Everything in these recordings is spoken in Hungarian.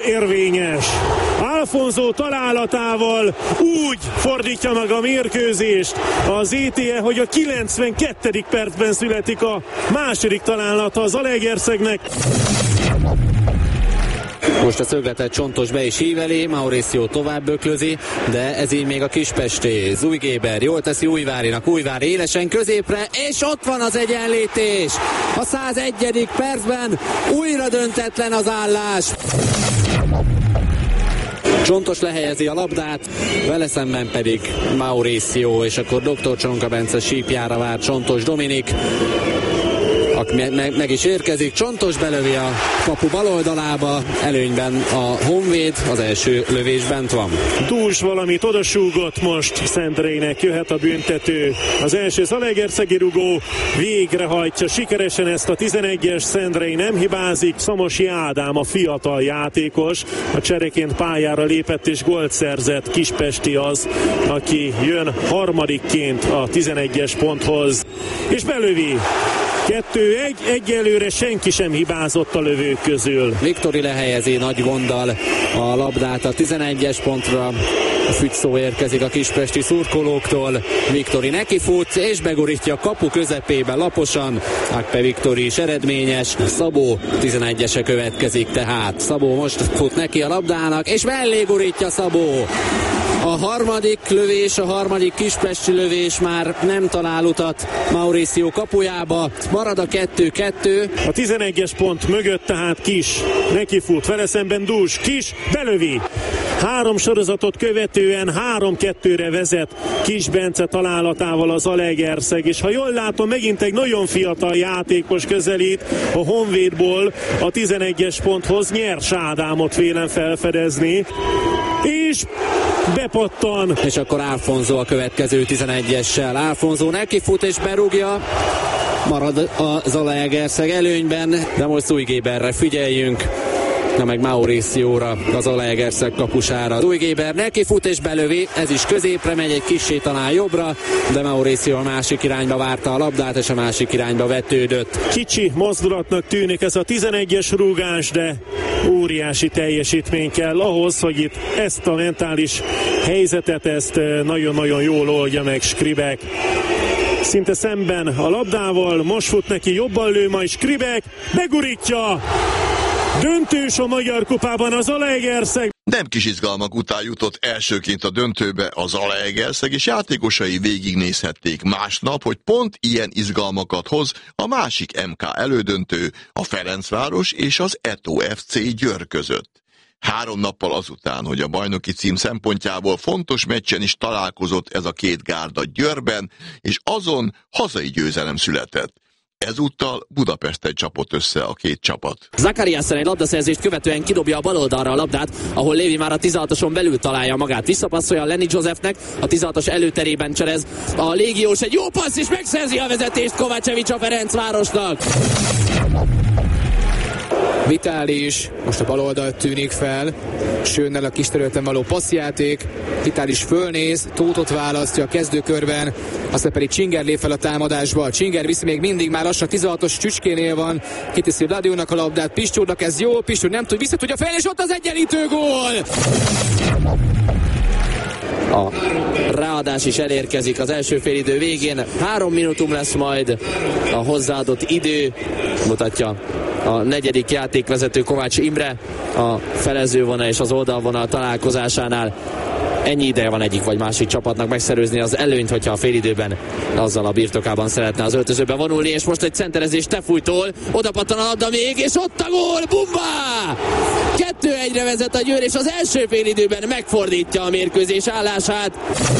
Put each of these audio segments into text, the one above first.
Érvényes. Alfonso találatával úgy fordítja meg a mérkőzést az ETE, hogy a 92. percben születik a második találata az Zalaegerszegnek. Most a szögletet Csontos be is híveli, Mauricio tovább böklözi, de ez így még a kispesté. Zújgéber jól teszi Újvárinak, Újvár élesen középre, és ott van az egyenlítés! A 101. percben újra döntetlen az állás. Csontos lehelyezi a labdát, vele szemben pedig Mauricio, és akkor Dr. Csonka Bence sípjára vár Csontos Dominik, meg is érkezik, Csontos belövi a kapu baloldalába, előnyben a Honvéd, az első lövés bent van. Dús valamit odasúgott most Szendrejnek, jöhet a büntető. Az első zalaegerszegi rugó végrehajtja sikeresen ezt a 11-es, Szendrej nem hibázik, Szamosi Ádám a fiatal játékos, a csereként pályára lépett és gólt szerzett, kispesti az, aki jön harmadikként a 11-es ponthoz, és belövi. 2-1, egyelőre senki sem hibázott a lövők közül. Viktori lehelyezi nagy gonddal a labdát a 11-es pontra. A fügyszó érkezik a kispesti szurkolóktól. Viktori nekifut és begurítja a kapu közepébe laposan. Akpe Viktori is eredményes. Szabó 11-ese következik tehát. Szabó most fut neki a labdának, és mellé gurítja Szabó. A harmadik lövés, a harmadik kispesti lövés már nem talál utat Mauricio kapujába. Marad a 2-2. A 11-es pont mögött tehát Kis nekifut, vele szemben Dús, Kis belövi. 3 sorozatot követően 3-2-re vezet Kis Bence találatával az Zalaegerszeg, és ha jól látom, megint egy nagyon fiatal játékos közelít a Honvédból a 11-es ponthoz, Nyers Ádámot vélem felfedezni, és bepattan. És akkor Alfonso a következő 11-essel. Alfonso nekifut és berúgja. Marad a Zalaegerszeg előnyben, de most Zújgéberre figyeljünk. Na meg Mauricióra, az Zalaegerszeg kapusára. Zújgéber nekifut és belövi, ez is középre megy, egy kissé talán jobbra, de Mauricio a másik irányba várta a labdát, és a másik irányba vetődött. Kicsi mozdulatnak tűnik ez a 11-es rúgás, de óriási teljesítmény kell ahhoz, hogy itt ezt a mentális helyzetet, ezt nagyon-nagyon jól oldja meg Skribek. Szinte szemben a labdával, most fut neki, jobban lő, majd Skribek begurítja. Döntős a Magyar Kupában az Zalaegerszeg. Nem kis izgalmak után jutott elsőként a döntőbe az Zalaegerszeg, és játékosai végignézhették másnap, hogy pont ilyen izgalmakat hoz a másik MK elődöntő, a Ferencváros és az Eto FC Győr között. 3 nappal azután, hogy a bajnoki cím szempontjából fontos meccsen is találkozott ez a két gárda Győrben, és azon hazai győzelem született. Ezúttal Budapesten csapott össze a két csapat. Zakariasen egy labdaszerzést követően kidobja a baloldalra a labdát, ahol Lévi már a 16-oson belül találja magát. Visszapasszolja Lenny Josephnek, a 16-os előterében cserez a légiós, egy jó passz, és megszerzi a vezetést Kovácsevics a Ferencvárosnak. Vitális most a baloldalt tűnik fel, Sönnel a kis területen való passzjáték, Vitális fölnéz, Tóthot választja a kezdőkörben, aztán pedig Csinger lép fel a támadásba. Csinger viszi még mindig, már lassan 16-os Csücskénél van, kiteszi Ladiónak a labdát, Piscsúrnak ez jó, Piscsúr nem tud, vissza tudja fejlődni, és ott az egyenlítő gól! A ráadás is elérkezik az első félidő végén. 3 minutum lesz majd a hozzáadott idő, mutatja a 4. játékvezető Kovács Imre a felezővonal és az oldalvonal találkozásánál. Ennyi ideje van egyik vagy másik csapatnak megszerőzni az előnyt, hogyha a félidőben azzal a birtokában szeretne az öltözőbe vonulni, és most egy centerezés Tefújtól, oda pattan a labda még, és ott a gól, bumba! 2-1-re vezet a Győr, és az első félidőben megfordítja a mérkőzés állását.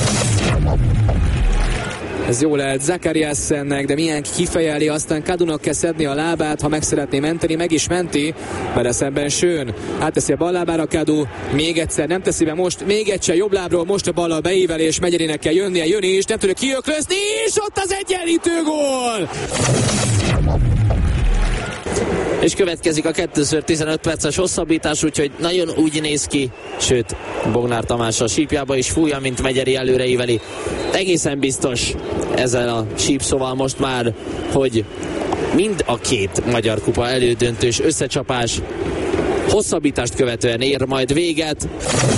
Ez jó lehet Zakariassennek, de milyen kifejeli, aztán Kadunak kell szedni a lábát, ha meg szeretné menteni, meg is menti, vele szemben Schön. Átteszi a bal lábára Kadu, még egyszer, nem teszi be most, még egyszer jobb lábról, most a ballal beívelés, Megyerinek kell jönnie, jön is, nem tudja kiöklözni, és ott az egyenlítő gól! És következik a 2x15 perces hosszabbítás, úgyhogy nagyon úgy néz ki, sőt, Bognár Tamás a sípjába is fújja, mint Megyeri előreíveli. Egészen biztos ezzel a sípszóval most már, hogy mind a két Magyar Kupa elődöntős összecsapás hosszabbítást követően ér majd véget.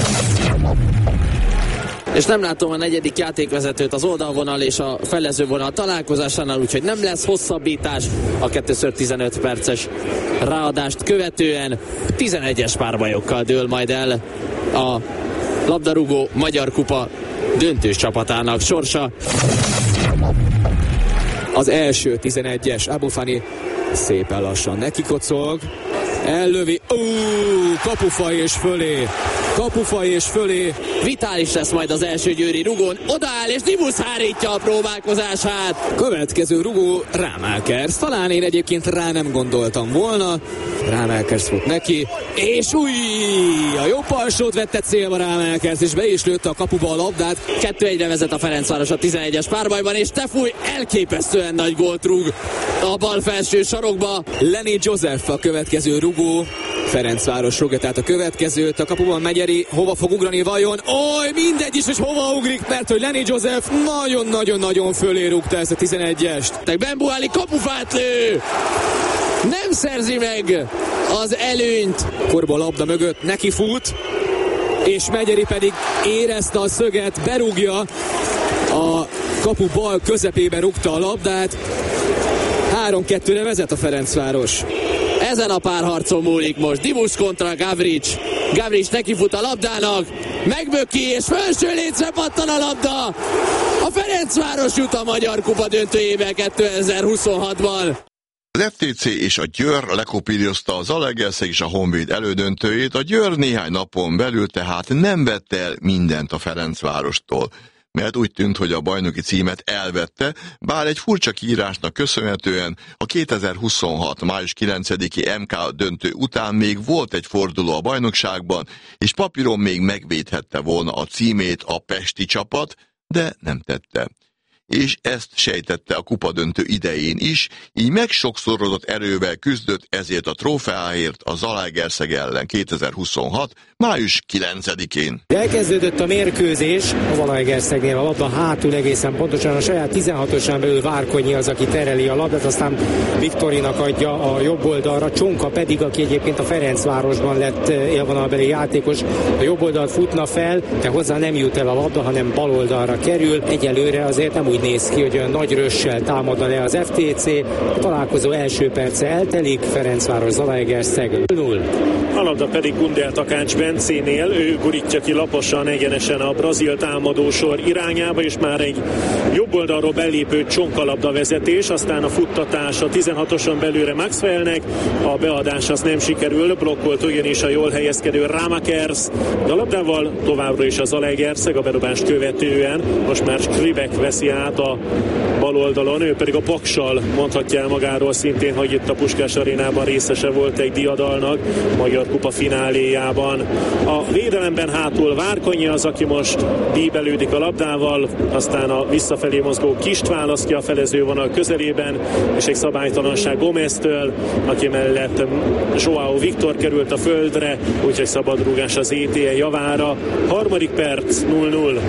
És nem látom a negyedik játékvezetőt az oldalvonal és a felezővonal találkozásánál, úgyhogy nem lesz hosszabbítás a 2x15 perces ráadást követően. 11-es párbajokkal dől majd el a labdarúgó Magyar Kupa döntős csapatának sorsa. Az első 11-es Abu Fani szépen lassan nekikocog, ellövi, kapufaj és fölé. Vitális lesz majd az első győri rugón, odaáll és Dibusz hárítja a próbálkozását. Következő rugó Rámelkers, talán én egyébként rá nem gondoltam volna. Rámelkers fut neki, és a jobb alsót vette célba Rámelkers, és be is lőtte a kapuba a labdát. 2-1-re vezet a Ferencváros a 11-es párbajban, és Tefúj elképesztően nagy gólt rúg a bal felső sarokba. Lenny Joseph a következő rugó, Ferencváros rúgja tehát a következőt, a kapuban Megyeri hova fog ugrani vajon? Mindegy is, hogy hova ugrik, mert hogy Lenny Joseph nagyon-nagyon fölé rúgta ezt a 11-est. Benbuáli kapufát lő! Nem szerzi meg az előnyt. Korba a labda mögött neki fut, és Megyeri pedig érezte a szöget, berúgja, a kapu bal közepébe rúgta a labdát. 3-2-re vezet a Ferencváros. Ezen a párharcon múlik most. Dibusz kontra Gavrics. Gavrics nekifut a labdának, megböki és felső lécre pattan a labda. A Ferencváros jut a Magyar Kupa döntőjébe 2026-ban. Az FTC és a Győr lekopírozta az Zalaegerszeg és a Honvéd elődöntőjét, a Győr néhány napon belül tehát nem vette el mindent a Ferencvárostól, mert úgy tűnt, hogy a bajnoki címet elvette, bár egy furcsa kiírásnak köszönhetően a 2026. május 9-i MK döntő után még volt egy forduló a bajnokságban, és papíron még megvédhette volna a címét a pesti csapat, de nem tette. És ezt sejtette a kupadöntő idején is, így megsokszorodott erővel küzdött ezért a trófeáért a Zalaegerszeg ellen 2026. május 9-én. Elkezdődött a mérkőzés a Zalaegerszegnél, a labda hátul egészen pontosan a saját 16-osán belül Várkonyi az, aki tereli a labdát, aztán Viktorinak adja a jobb oldalra, Csonka pedig, aki egyébként a Ferencvárosban lett élvonalbeli játékos, a jobb oldalt futna fel, de hozzá nem jut el a labda, hanem bal oldalra kerül. Egyelőre azért nem úgy néz ki, hogy olyan nagy rössel támadna le az FTC. A találkozó első perce eltelik, Ferencváros Zalaegerszeg 0. A labda pedig Gundel Takács Bencénél, ő gurítja ki laposan egyenesen a brazil támadósor irányába, és már egy jobb oldalról belépő csonkalabda vezetés, aztán a futtatás a 16-oson belőle Maxwellnek, a beadás az nem sikerül, blokkolt ugyanis a jól helyezkedő Rámakers, de a labdával továbbra is a Zalaegerszeg, a bedobást követően most már Skribek veszi át a bal oldalon, ő pedig a Paksal mondhatja el magáról szintén, hogy itt a Puskás Arénában részese volt egy diadalnak, Magyar Kupa fináléjában. A védelemben hátul Várkonyi az, aki most bíbelődik a labdával, aztán a visszafelé mozgó Kist választja a felezővonal közelében, és egy szabálytalanság Gomeztől, aki mellett Joao Viktor került a földre, úgyhogy szabadrúgás az ETE javára. Harmadik perc, 0-0.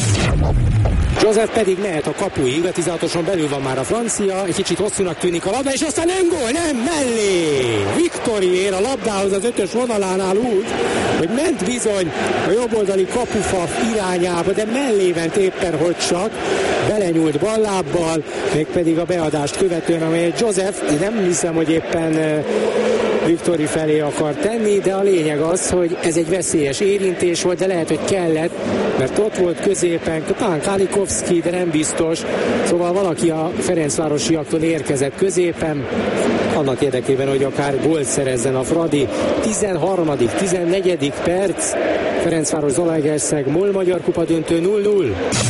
Joseph pedig mehet a kapuig, a 16-oson belül van már a francia, egy kicsit hosszúnak tűnik a labda, és aztán nem gól, nem, mellé! Viktori ér a labdához az 5-ös vonalánál úgy, hogy ment bizony a jobboldali kapufa irányába, de mellé ment éppen, hogy csak belenyúlt ballábbal, mégpedig a beadást követően, amelyet Joseph, nem hiszem, hogy éppen Viktori felé akar tenni, de a lényeg az, hogy ez egy veszélyes érintés volt, de lehet, hogy kellett, mert ott volt középen, talán Kalikovszki, de nem biztos. Szóval valaki a ferencvárosiaktól érkezett középen, annak érdekében, hogy akár gólt szerezzen a Fradi. 13., 14. perc, Ferencváros Zalaegerszeg, MOL Magyar Kupa döntő 0-0.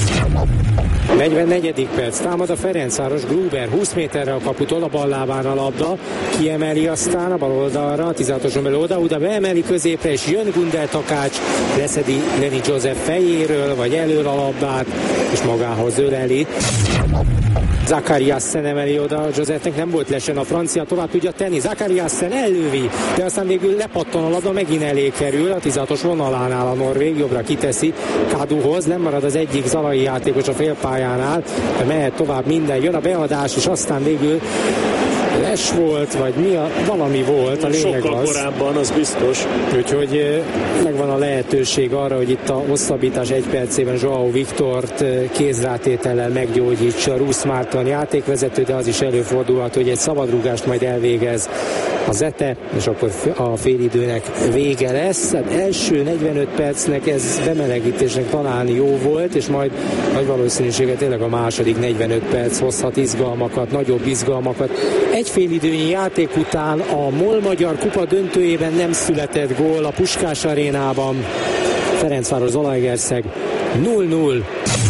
44. perc, támad a Ferencváros, Gruber 20 méterre a kaputól, a bal lábán a labda, kiemeli aztán a bal oldalra, a 16-oson belül oda beemeli középre, és jön Gundel Takács, leszedi Lenny Joseph fejéről, vagy elől a labdát, és magához öleli. Zakariassen emeli oda, Josephnek nem volt lesen, a francia tovább tudja tenni, Zakariassen ellövi, de aztán végül lepattan a labda, megint elé kerül, a 16-os vonalánál a norvég, jobbra kiteszi Kaduhoz, nem marad az egyik zalai játékos a félpályánál, de mehet tovább minden, jön a beadás, és aztán végül flash volt, vagy valami volt, a lényeg sokkal az. korábban, az biztos. Úgyhogy megvan a lehetőség arra, hogy itt a hosszabbítás 1 percében João Victort kézrátétellel meggyógyítsa Russ Martin játékvezető, de az is előfordulhat, hogy egy szabadrúgást majd elvégez a Zete, és akkor a félidőnek vége lesz. Hát első 45 percnek ez bemelegítésnek talán jó volt, és majd nagy valószínűséggel tényleg a második 45 perc hozhat izgalmakat, nagyobb izgalmakat. Egy félidőnyi játék után a MOL Magyar Kupa döntőjében nem született gól a Puskás Arénában. Ferencváros Zalaegerszeg 0-0.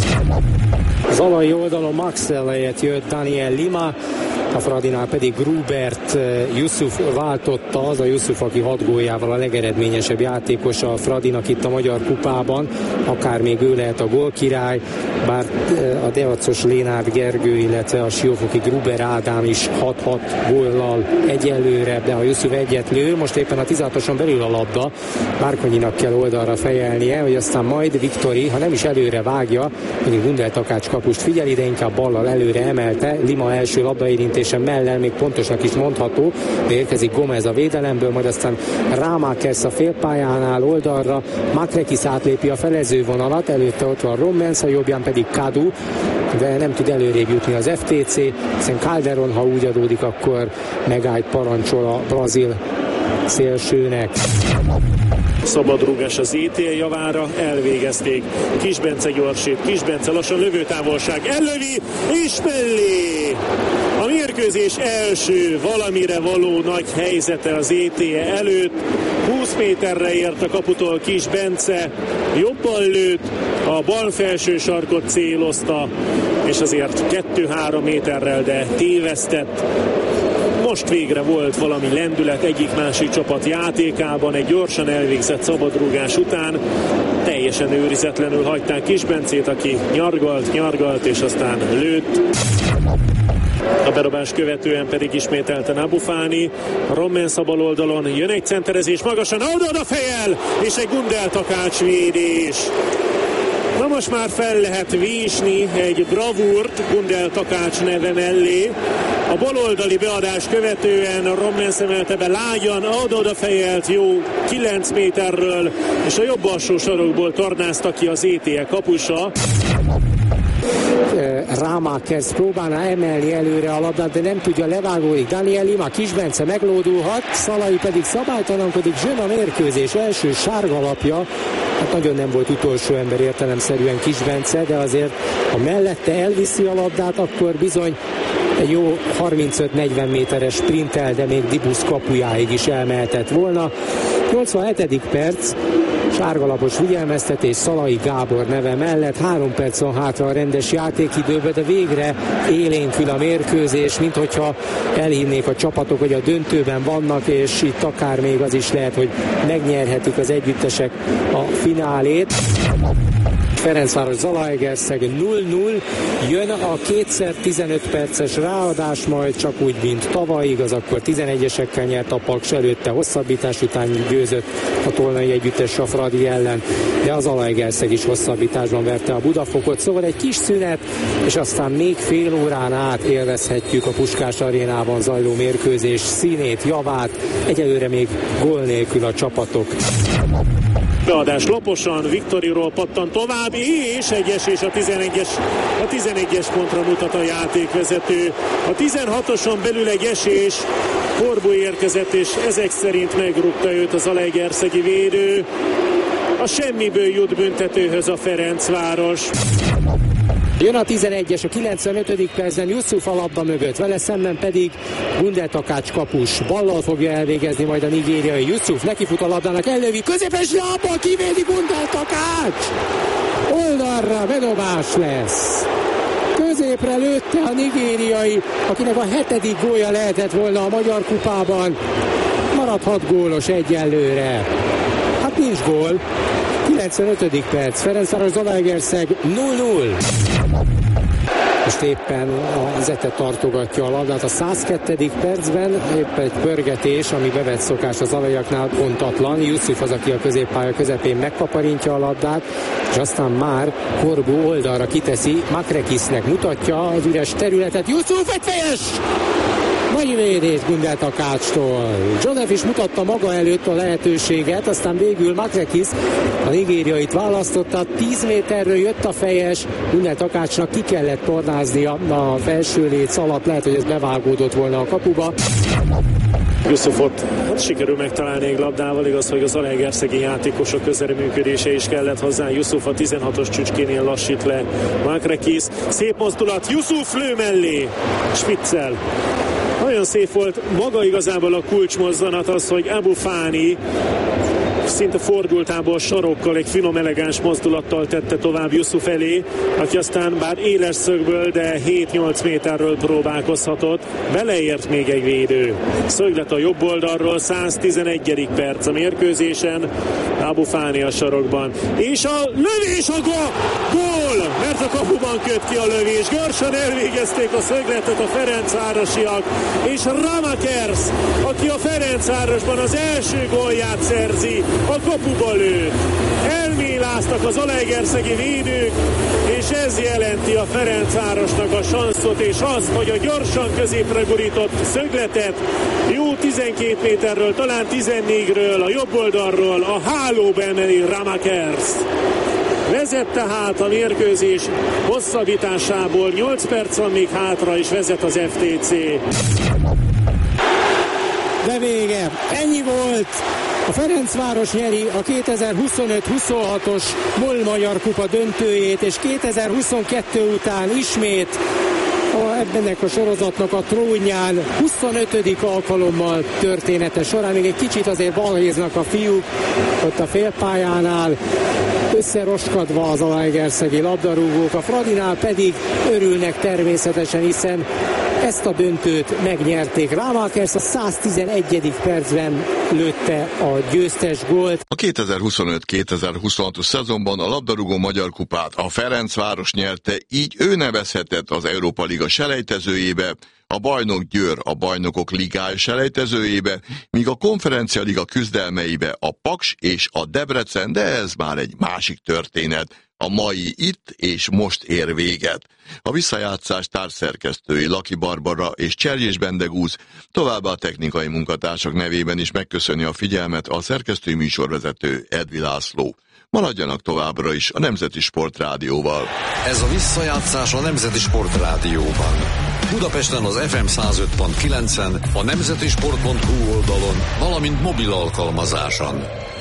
Zalai oldalon Maxwell helyett jött Daniel Lima, a Fradinál pedig Grubert Yusuf váltotta, az a Yusuf, aki 6 góljával a legeredményesebb játékosa a Fradinak itt a Magyar Kupában, akár még ő lehet a gólkirály, bár a Deacos Lénárd Gergő, illetve a siófoki Gruber Ádám is 6-6 góllal egyelőre, de ha Yusuf egyet lő, most éppen a 16-oson belül a labda, Márkonyinak kell oldalra fejelnie, hogy aztán majd Viktori, ha nem is előre vágja, mondjuk Gundel Takács kapust figyeli, de inkább ballal előre emelte, Lima első labdaérintése mellel még pontosnak is mondható, de érkezik Gomez a védelemből, majd aztán Rámákers a félpályánál oldalra, Makrekis átlépi a felezővonalat, előtte ott van Rommens, a jobbján pedig Kadu, de nem tud előrébb jutni az FTC, hiszen Calderon, ha úgy adódik, akkor megállt parancsol a brazil szélsőnek. Szabadrúgás az ETL javára, elvégezték. Kis Bence gyorsít, Kis Bence lassan lövőtávolság, ellövi, és mellé! A mérkőzés első valamire való nagy helyzete az ETL előtt. 20 méterre ért a kaputól Kis Bence, jobban lőtt, a bal felső sarkot célozta, és azért 2-3 méterrel, de tévesztett. Most végre volt valami lendület egyik-másik csapat játékában, egy gyorsan elvégzett szabadrúgás után teljesen őrizetlenül hagyták Kis Bencét, aki nyargalt és aztán lőtt. A berobás követően pedig ismételten Abufáni, Rommens a bal oldalon, jön egy centerezés magasan, oda fejel, és egy Gundel Takács védés. Na most már fel lehet vésni egy bravúrt Gundel Takács neve mellé. A baloldali beadás követően Rommens emelte be lágyan, oda fejelt jó 9 méterről, és a jobb alsó sarokból tornázta ki az ETL kapusa. Rámákers próbálna emelni előre a labdát, de nem tudja, levágódik Daniel Lima, Kis Bence meglódulhat, Szalai pedig szabálytalankodik, zsön a mérkőzés első sárga lapja. Hát nagyon nem volt utolsó ember értelemszerűen Kis Bence, de azért ha mellette elviszi a labdát, akkor bizony egy jó 35-40 méteres sprintel, de még Dibusz kapujáig is elmehetett volna. 87. perc, sárgalapos figyelmeztetés Szalai Gábor neve mellett, 3 perc van hátra a rendes játékidőbe, de végre élénkül a mérkőzés, mint hogyha elhinnék a csapatok, hogy a döntőben vannak, és itt akár még az is lehet, hogy megnyerhetik az együttesek a finálét. Ferencváros Zalaegerszeg 0-0, jön a 2x15 perces ráadás, majd csak úgy, mint tavaly, igaz, akkor 11-esekkel nyert a Paks, előtte hosszabbítás után győzött a Tolnai együttes a Fradi ellen, de az Zalaegerszeg is hosszabbításban verte a Budafokot, szóval egy kis szünet, és aztán még fél órán át élvezhetjük a Puskás Arénában zajló mérkőzés színét, javát, egyelőre még gól nélkül a csapatok. Beadás laposan, Viktoriról pattan tovább, és egy esés a 11-es pontra mutat a játékvezető. A 16-oson belül egy esés, Korbu érkezett, és ezek szerint megrúgta őt az zalaegerszegi védő. A semmiből jut büntetőhöz a Ferencváros. Jön a 11-es, a 95. percben Yusuf a labda mögött, vele szemben pedig Gundel Takács kapus. Ballal fogja elvégezni majd a nigériai Yusuf, nekifut a labdának, ellövi, középes lábbal kivédi Gundel Takács! Oldalra bedobás lesz. Középre lőtte a nigériai, akinek a 7. gólja lehetett volna a Magyar Kupában. Maradhat gólos egyelőre. Hát nincs gól. 95. perc, Ferencváros Zalaegerszeg 0-0. Most éppen a Zete tartogatja a labdát a 102. percben, épp egy pörgetés, ami bevett szokás az alaiaknál, pontatlan. Yusuf az, aki a középpálya közepén megkaparintja a labdát, és aztán már Korbu oldalra kiteszi, Makrekisnek mutatja az üres területet. Yusuf egy fejes! Nagy védés Gundel Takácstól. Joseph is mutatta maga előtt a lehetőséget, aztán végül Makrekis a nigériait választotta. 10 méterről jött a fejes, Gundel Takácsnak ki kellett tornáznia a felső léc alatt, lehet, hogy ez bevágódott volna a kapuba. Yusufot sikerül megtalálni egy labdával, igaz, hogy az zalaegerszegi játékosok közreműködése is kellett hozzá. Yusuf a 16-os csücskénél lassít le Makrekis. Szép mozdulat, Yusuf lő mellé, Spitzel. Nagyon szép volt maga igazából a kulcsmozzanat, az, hogy Abu Fani szinte fordultából sarokkal egy finom, elegáns mozdulattal tette tovább Yusuf elé, aki aztán bár éles szögből, de 7-8 méterről próbálkozhatott. Beleért még egy védő. Szöglet a jobb oldalról, 111. perc a mérkőzésen. Abu Fani a sarokban. És a lövés a gól! Mert a kapuban köt ki a lövés. Gyorsan elvégezték a szögletet a ferencvárosiak, és Ramakers, aki a Ferencvárosban az első gólját szerzi, a kapuba lőtt. Elméláztak az zalaegerszegi védők, és ez jelenti a Ferencvárosnak a sanszot, és azt, hogy a gyorsan középre gurított szögletet jó 12 méterről, talán 14-ről, a jobb oldalról a hálóba emeli Ramakers. Vezet tehát a mérkőzés hosszabbításából, 8 perc van még hátra, és vezet az FTC. De vége, ennyi volt! A Ferencváros nyeri a 2025-26-os MOL Magyar Kupa döntőjét, és 2022 után ismét ebbennek a sorozatnak a trónján 25. alkalommal története során. Még egy kicsit azért balhéznak a fiúk ott a félpályánál, összeroskadva az zalaegerszegi labdarúgók, a Fradinál pedig örülnek természetesen, hiszen ezt a döntőt megnyerték. Ramakers a 111. percben lőtte a győztes gólt. A 2025-2026-os szezonban a labdarúgó Magyar Kupát a Ferencváros nyerte, így ő nevezhetett az Európa Liga selejtezőjébe, a bajnok Győr a bajnokok ligája selejtezőjébe, míg a Konferencia Liga küzdelmeibe a Paks és a Debrecen, de ez már egy másik történet. A mai itt és most ér véget. A visszajátszás társszerkesztői Laki Barbara és Cserjés Bendegúz, továbbá a technikai munkatársak nevében is megköszöni a figyelmet a szerkesztői műsorvezető Edvi László. Maradjanak továbbra is a Nemzeti Sport Rádióval. Ez a visszajátszás a Nemzeti Sport Rádióban. Budapesten az FM 105.9-en, a nemzetisport.hu oldalon, valamint mobil alkalmazáson.